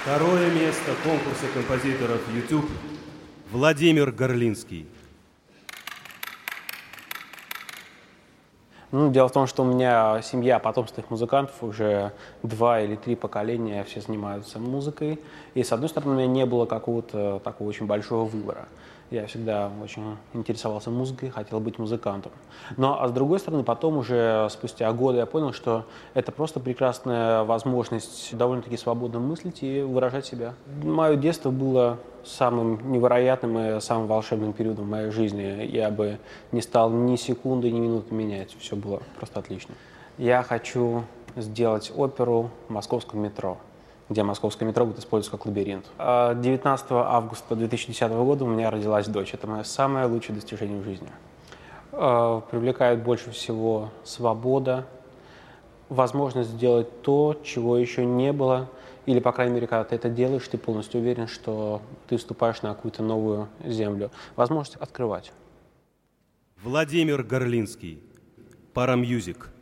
Второе место конкурса композиторов YouTube Владимир Горлинский. Дело в том, что у меня семья потомственных музыкантов, уже 2 или 3 поколения все занимаются музыкой. И, с одной стороны, у меня не было какого-то такого очень большого выбора. Я всегда очень интересовался музыкой, хотел быть музыкантом. А с другой стороны, потом уже спустя годы я понял, что это просто прекрасная возможность довольно-таки свободно мыслить и выражать себя. Мое детство было самым невероятным и самым волшебным периодом в моей жизни. Я бы не стал ни секунды, ни минуты менять. Все было просто отлично. Я хочу сделать оперу в московском метро, где московское метро будет использоваться как лабиринт. 19 августа 2010 года у меня родилась дочь. Это мое самое лучшее достижение в жизни. Привлекает больше всего свобода, возможность сделать то, чего еще не было, или, по крайней мере, когда ты это делаешь, ты полностью уверен, что ты вступаешь на какую-то новую землю. Возможность открывать. Владимир Горлинский. Парамьюзик.